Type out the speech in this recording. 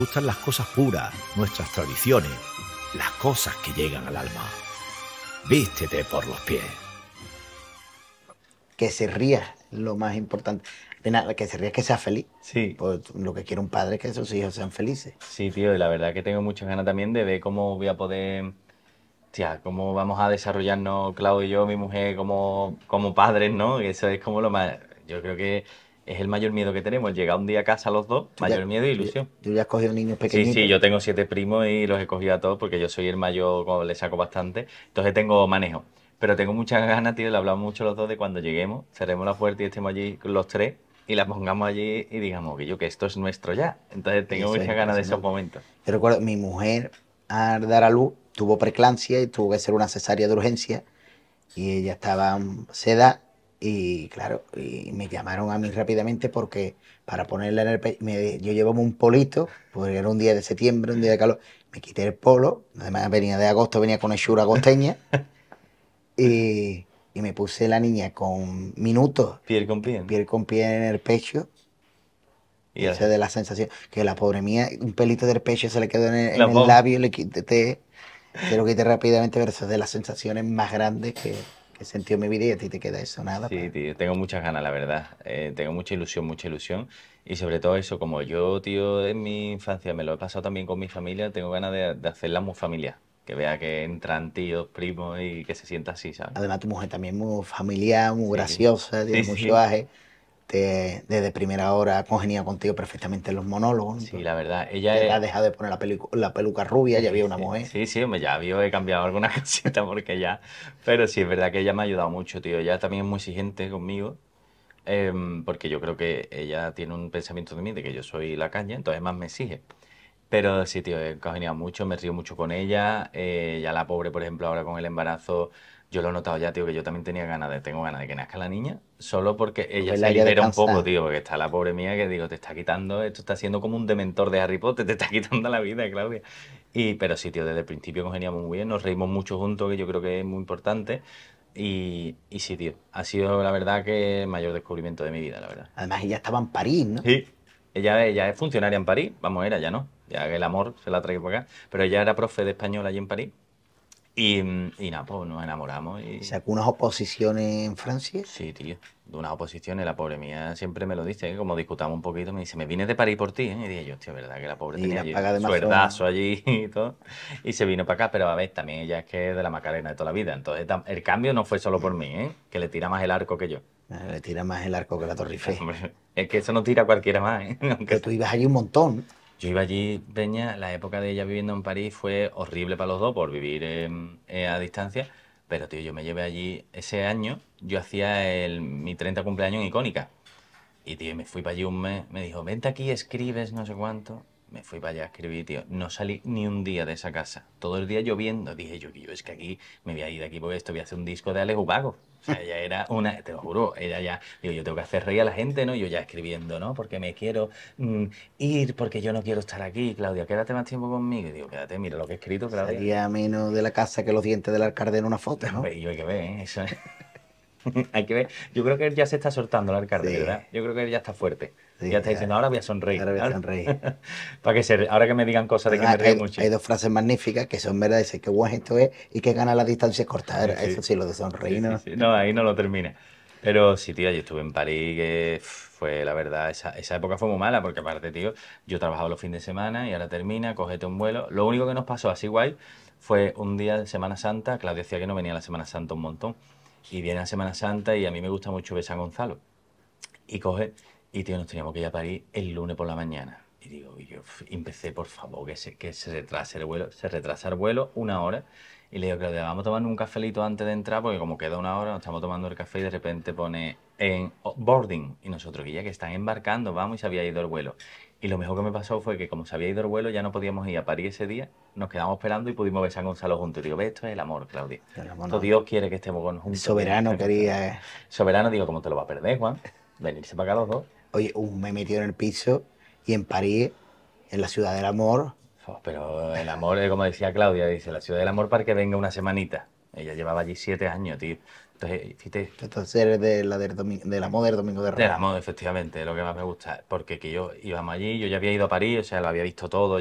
gustan las cosas puras, nuestras tradiciones, las cosas que llegan al alma. Vístete por los pies. Que se ría, lo más importante. De nada, que se ría, que sea feliz. Sí, Pues lo que quiere un padre es que sus hijos sean felices. sí, tío, y la verdad que tengo muchas ganas también de ver cómo voy a poder, tía, cómo vamos a desarrollarnos, Claudio y yo, mi mujer, como padres, ¿no? Y eso es como lo más, yo creo que es el mayor miedo que tenemos, llegar un día a casa los dos, mayor miedo e ilusión. Tú ya has cogido niños Sí, pequeñitos. sí, yo tengo 7 primos y los he cogido a todos porque yo soy el mayor, como le saco bastante, entonces tengo manejo. Pero tengo muchas ganas, tío, le hablamos mucho los dos de cuando lleguemos, cerremos la puerta y estemos allí los tres y la pongamos allí y digamos que esto es nuestro ya. Entonces tengo Eso es muchas ganas de esos impresionante. momentos. Yo recuerdo, mi mujer al dar a luz tuvo preeclampsia y tuvo que hacer una cesárea de urgencia y ella estaba seda y claro, y me llamaron a mí rápidamente porque para ponerla en el pecho, yo llevaba un polito, porque era un día de septiembre, un día de calor, me quité el polo, además venía de agosto, venía con hechura agosteña y me puse la niña con minutos, Piel con piel. piel con piel en el pecho. Y Esa de la sensación, que la pobre mía, un pelito del pecho se le quedó en la el pobre. labio y se lo quité rápidamente, pero eso es de las sensaciones más grandes que he sentido en mi vida y a ti te queda eso, nada. Sí, tío, tengo muchas ganas, la verdad. Tengo mucha ilusión, mucha ilusión. Y sobre todo eso, como yo, tío, en mi infancia me lo he pasado también con mi familia, tengo ganas de hacerla muy familiar. Que vea que entran tíos, primos y que se sienta así, ¿sabes? Además, tu mujer también muy familiar, muy Sí, graciosa, sí, tiene mucho sí. aje. Desde primera hora ha congeniado contigo perfectamente en los monólogos, Sí, ¿no? la verdad. Ya Ella te has es... dejado de poner la peluca rubia, ya Sí, había una sí, mujer. sí, sí, hombre, ya vio, he cambiado alguna cosita porque ya... Pero sí, es verdad que ella me ha ayudado mucho, tío. Ella también es muy exigente conmigo. Porque yo creo que ella tiene un pensamiento de mí de que yo soy la caña, entonces más me exige. Pero sí, tío, he congeniado mucho, me río mucho con ella. Ya la pobre, por ejemplo, ahora con el embarazo, yo lo he notado ya, tío, que yo también tengo ganas de que nazca la niña, solo porque Pues ella verla se ya libera un poco, descansar. tío, porque está la pobre mía que digo, te está quitando, esto está siendo como un dementor de Harry Potter, te está quitando la vida, Claudia. Pero sí, tío, desde el principio congeniamos muy bien, nos reímos mucho juntos, que yo creo que es muy importante. Y sí, tío, ha sido la verdad que el mayor descubrimiento de mi vida, la verdad. Además, ella estaba en París, ¿no? Sí, ella es funcionaria en París, vamos, era ya no, ya que el amor se la trae para acá, pero ella era profe de español allí en París y nada, pues nos enamoramos y Sacó unas oposiciones en Francia. sí, tío, de unas oposiciones, la pobre mía siempre me lo dice, ¿eh? Como discutamos un poquito, me dice, me vine de París por ti, ¿eh? Y dije yo, hostia, verdad que la pobre Y tenía la allí paga de su Amazon. herdazo allí y todo, y se vino para acá, pero a ver, también ella es que es de la Macarena de toda la vida, entonces el cambio no fue solo por mí, ¿eh? Que le tira más el arco que yo. Le tira más el arco que la Torre Eiffel. Hombre, es que eso no tira cualquiera más, ¿eh? Aunque Pero tú ibas allí un montón, ¿no? yo iba allí, Peña, la época de ella viviendo en París fue horrible para los dos por vivir a distancia, pero tío, yo me llevé allí ese año, yo hacía mi 30 cumpleaños en Icónica, y tío, me fui para allí un mes, me dijo, vente aquí, escribes, no sé cuánto, me fui para allá a escribir, tío, no salí ni un día de esa casa, todo el día lloviendo, dije yo, es que aquí me voy a ir de aquí porque esto voy a hacer un disco de Alex Ubago. O sea, ella era te lo juro, ella ya, digo, yo tengo que hacer reír a la gente, ¿no? Yo ya escribiendo, ¿no? Porque me quiero mm, ir, porque yo no quiero estar aquí, Claudia, quédate más tiempo conmigo. Y digo, quédate, mira lo que he escrito, Claudia. Salía menos de la casa que los dientes del alcalde en una foto, ¿no? Y yo hay que ver, ¿eh? Eso es. Hay que ver. Yo creo que él ya se está soltando el alcalde, Sí, ¿verdad? Yo creo que él ya está fuerte. sí, Ya está diciendo, ahora voy a sonreír. ahora voy a sonreír. Para que ahora que me digan cosas de que me Además, río mucho. hay dos frases magníficas que son verdad, dice qué buen gesto es y que gana la distancia corta. Eso Sí, sí, lo de sí, sonreír, sí, ¿no? sí. No, ahí no lo termina. Pero sí, tío, yo estuve en París, que fue la verdad, esa época fue muy mala, porque aparte, tío, yo trabajaba los fines de semana y ahora termina, cógete un vuelo. Lo único que nos pasó así guay fue un día de Semana Santa, Claudio decía que no venía la Semana Santa un montón, y viene la Semana Santa y a mí me gusta mucho ver San Gonzalo. Y coge, y tío, nos teníamos que ir a París el lunes por la mañana. Y digo, y yo empecé, por favor, que se retrase el vuelo, se retrasa el vuelo 1 hora. Y le digo, Claudia, vamos a tomar un cafelito antes de entrar, porque como queda 1 hora, nos estamos tomando el café y de repente pone en boarding. Y nosotros, que ya que están embarcando, vamos, y se había ido el vuelo. Y lo mejor que me pasó fue que como se había ido el vuelo, ya no podíamos ir a París ese día, nos quedamos esperando y pudimos ver San Gonzalo juntos. Y digo, ve, esto es el amor, Claudia. Pero, Esto bueno, Dios quiere que estemos el juntos viendo soberano San Gonzalo. quería. Soberano, digo, ¿cómo te lo va a perder, Juan? Venirse para acá los dos. Oye, me metió en el piso y en París, en la ciudad del amor, Pero el amor, como decía Claudia, dice, la ciudad del amor para que venga una semanita. Ella llevaba allí 7 años, tío. Entonces, fíjate, Entonces eres de de la moda del Domingo de de Ramos. la moda, efectivamente, lo que más me gusta. Porque que yo íbamos allí, yo ya había ido a París, o sea, lo había visto todo.